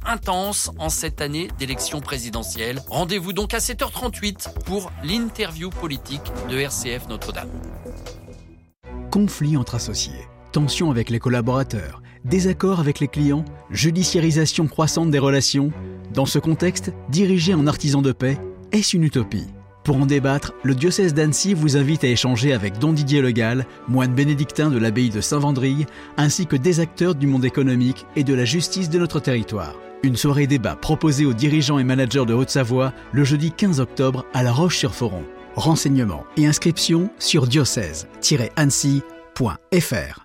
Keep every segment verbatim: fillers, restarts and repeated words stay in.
intense en cette année d'élection présidentielle. Rendez-vous donc à sept heures trente-huit pour l'interview politique de R C F Notre-Dame. Conflits entre associés, tensions avec les collaborateurs, désaccords avec les clients, judiciarisation croissante des relations. Dans ce contexte, diriger en artisan de paix, est-ce une utopie ? Pour en débattre, le diocèse d'Annecy vous invite à échanger avec Don Didier Le Gall, moine bénédictin de l'abbaye de Saint-Vendry, ainsi que des acteurs du monde économique et de la justice de notre territoire. Une soirée débat proposée aux dirigeants et managers de Haute-Savoie le jeudi quinze octobre à La Roche-sur-Foron. Renseignements et inscriptions sur diocèse tiret annecy point f r.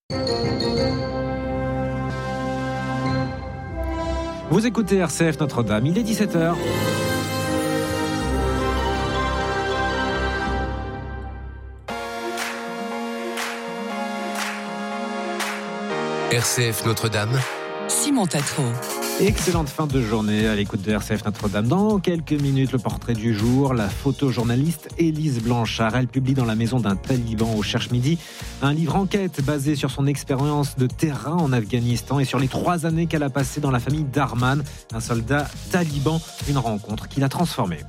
Vous écoutez R C F Notre-Dame, il est dix-sept heures. R C F Notre-Dame, Simon Tatro. Excellente fin de journée à l'écoute de R C F Notre-Dame. Dans quelques minutes, le portrait du jour, la photojournaliste Élise Blanchard. Elle publie dans la maison d'un taliban au Cherche Midi un livre enquête basé sur son expérience de terrain en Afghanistan et sur les trois années qu'elle a passées dans la famille Darman, un soldat taliban, une rencontre qui l'a transformée.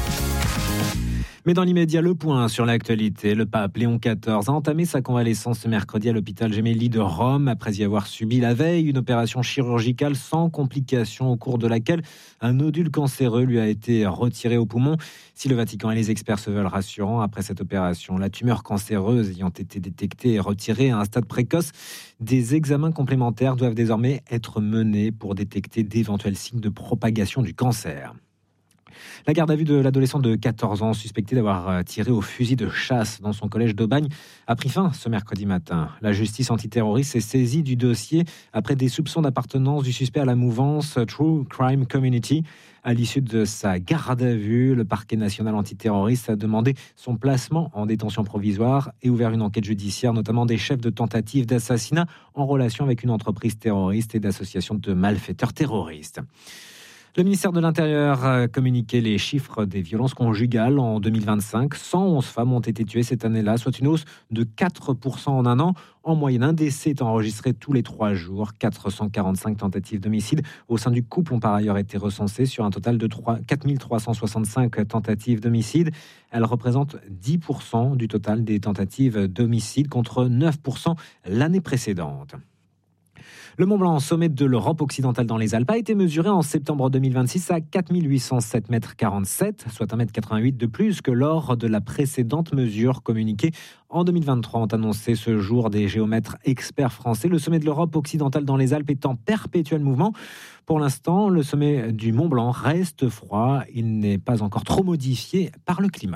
Mais dans l'immédiat, le point sur l'actualité. Le pape Léon quatorze a entamé sa convalescence ce mercredi à l'hôpital Gemelli de Rome, après y avoir subi la veille une opération chirurgicale sans complications au cours de laquelle un nodule cancéreux lui a été retiré au poumon. Si le Vatican et les experts se veulent rassurants, après cette opération, la tumeur cancéreuse ayant été détectée et retirée à un stade précoce, des examens complémentaires doivent désormais être menés pour détecter d'éventuels signes de propagation du cancer. La garde à vue de l'adolescent de quatorze ans, suspecté d'avoir tiré au fusil de chasse dans son collège d'Aubagne, a pris fin ce mercredi matin. La justice antiterroriste s'est saisie du dossier après des soupçons d'appartenance du suspect à la mouvance True Crime Community. À l'issue de sa garde à vue, le parquet national antiterroriste a demandé son placement en détention provisoire et ouvert une enquête judiciaire, notamment des chefs de tentatives d'assassinat en relation avec une entreprise terroriste et d'associations de malfaiteurs terroristes. Le ministère de l'Intérieur a communiqué les chiffres des violences conjugales en deux mille vingt-cinq. cent onze femmes ont été tuées cette année-là, soit une hausse de quatre pour cent en un an. En moyenne, un décès est enregistré tous les trois jours. quatre cent quarante-cinq tentatives d'homicide au sein du couple ont par ailleurs été recensées sur un total de quatre mille trois cent soixante-cinq tentatives d'homicide. Elles représentent dix pour cent du total des tentatives d'homicide contre neuf pour cent l'année précédente. Le Mont Blanc, sommet de l'Europe occidentale dans les Alpes, a été mesuré en septembre deux mille vingt-six à quatre mille huit cent sept mètres quarante-sept, soit un mètre quatre-vingt-huit de plus que lors de la précédente mesure communiquée en deux mille vingt-trois, ont annoncé ce jour des géomètres experts français. Le sommet de l'Europe occidentale dans les Alpes est en perpétuel mouvement. Pour l'instant, le sommet du Mont Blanc reste froid. Il n'est pas encore trop modifié par le climat.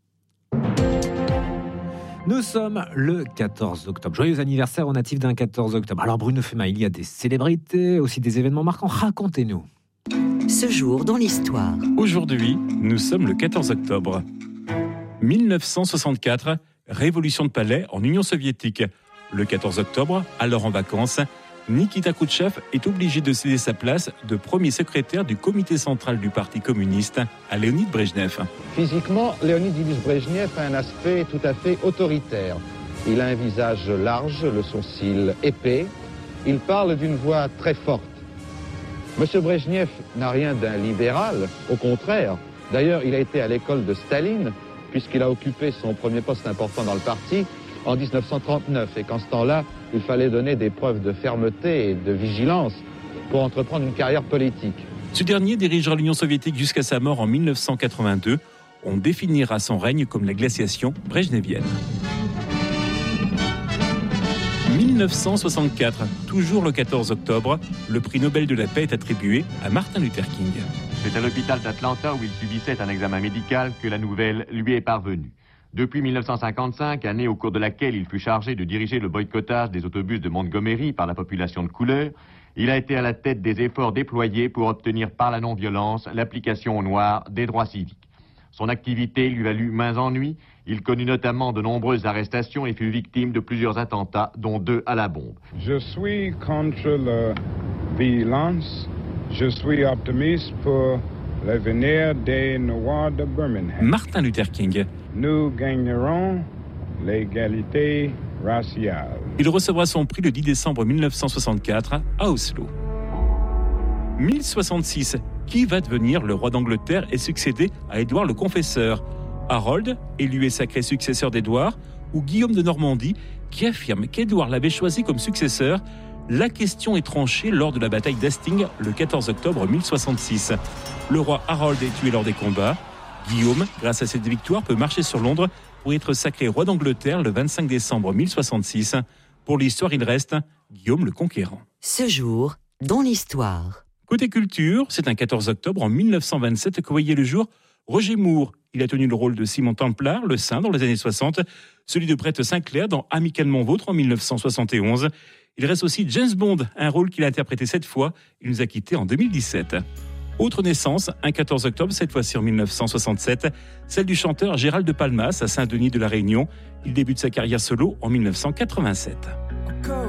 Nous sommes le quatorze octobre. Joyeux anniversaire aux natifs d'un quatorze octobre. Alors Bruno Fema, il y a des célébrités, aussi des événements marquants. Racontez-nous. Ce jour dans l'histoire. Aujourd'hui, nous sommes le quatorze octobre. mille neuf cent soixante-quatre, révolution de palais en Union soviétique. Le quatorze octobre, alors en vacances, Nikita Khrouchtchev est obligé de céder sa place de premier secrétaire du comité central du Parti communiste à Léonid Brejnev. Physiquement, Léonid Ilyich Brejnev a un aspect tout à fait autoritaire. Il a un visage large, le sourcil épais. Il parle d'une voix très forte. Monsieur Brejnev n'a rien d'un libéral, au contraire. D'ailleurs, il a été à l'école de Staline, puisqu'il a occupé son premier poste important dans le parti en dix-neuf cent trente-neuf, et qu'en ce temps-là, il fallait donner des preuves de fermeté et de vigilance pour entreprendre une carrière politique. Ce dernier dirigera l'Union soviétique jusqu'à sa mort en mille neuf cent quatre-vingt-deux. On définira son règne comme la glaciation brejnevienne. mille neuf cent soixante-quatre, toujours le quatorze octobre, le prix Nobel de la paix est attribué à Martin Luther King. C'est à l'hôpital d'Atlanta où il subissait un examen médical que la nouvelle lui est parvenue. Depuis mille neuf cent cinquante-cinq, année au cours de laquelle il fut chargé de diriger le boycottage des autobus de Montgomery par la population de couleur, il a été à la tête des efforts déployés pour obtenir par la non-violence l'application aux Noirs des droits civiques. Son activité lui valut maints ennuis. Il connut notamment de nombreuses arrestations et fut victime de plusieurs attentats, dont deux à la bombe. Je suis contre la violence. Je suis optimiste pour l'avenir des Noirs de Birmingham. Martin Luther King. Nous gagnerons l'égalité raciale. Il recevra son prix le dix décembre mille neuf cent soixante-quatre à Oslo. mille soixante-six, qui va devenir le roi d'Angleterre et succéder à Édouard le Confesseur? Harold, élu et sacré successeur d'Édouard, ou Guillaume de Normandie, qui affirme qu'Édouard l'avait choisi comme successeur? La question est tranchée lors de la bataille d'Hastings le quatorze octobre mille soixante-six. Le roi Harold est tué lors des combats. Guillaume, grâce à cette victoire, peut marcher sur Londres pour être sacré roi d'Angleterre le vingt-cinq décembre mille soixante-six. Pour l'histoire, il reste Guillaume le Conquérant. Ce jour, dans l'histoire. Côté culture, c'est un quatorze octobre en mille neuf cent vingt-sept que voyait le jour Roger Moore. Il a tenu le rôle de Simon Templar, le saint, dans les années soixante, celui de Brett Sinclair dans Amicalement Vôtre en mille neuf cent soixante et onze. Il reste aussi James Bond, un rôle qu'il a interprété cette fois. Il nous a quittés en deux mille dix-sept. Autre naissance, un quatorze octobre, cette fois-ci en mille neuf cent soixante-sept, celle du chanteur Gérald de Palmas à Saint-Denis de la Réunion. Il débute sa carrière solo en mille neuf cent quatre-vingt-sept.